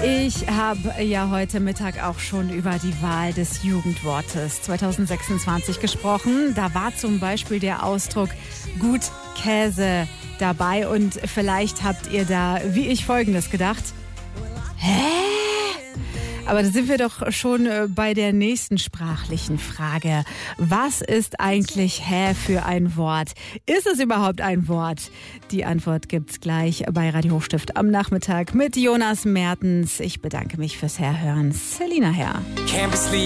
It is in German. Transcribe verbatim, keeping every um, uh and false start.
Ich habe ja heute Mittag auch schon über die Wahl des Jugendwortes zwanzig sechsundzwanzig gesprochen. Da war zum Beispiel der Ausdruck gut Käse dabei und vielleicht habt ihr da, wie ich, Folgendes gedacht. Hä? Aber da sind wir doch schon bei der nächsten sprachlichen Frage. Was ist eigentlich Hä für ein Wort? Ist es überhaupt ein Wort? Die Antwort gibt's gleich bei Radio Hochstift am Nachmittag mit Jonas Mertens. Ich bedanke mich fürs Herhören. Selina Herr.